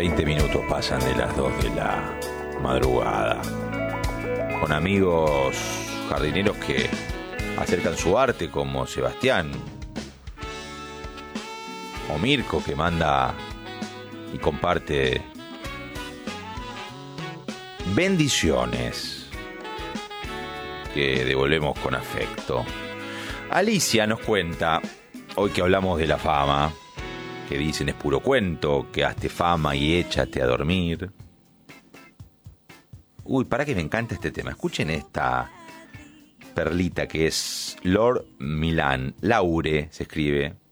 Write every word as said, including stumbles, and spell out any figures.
veinte minutos pasan de las dos de la madrugada. Con amigos jardineros que acercan su arte, como Sebastián o Mirko, que manda y comparte bendiciones que devolvemos con afecto. Alicia nos cuenta, hoy que hablamos de la fama, que dicen es puro cuento, que hazte fama y échate a dormir. Uy, para que me encanta este tema. Escuchen esta perlita que es Lord Milan. Laure se escribe.